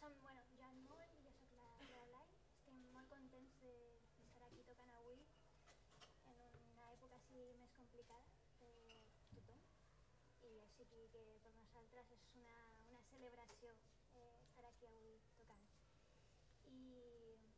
Bueno, jo en Moll, jo soc la Blai. Estem molt contents d'estar aquí tocant avui en una època així més complicada per tothom. I així que per nosaltres és una celebració estar aquí avui tocant. I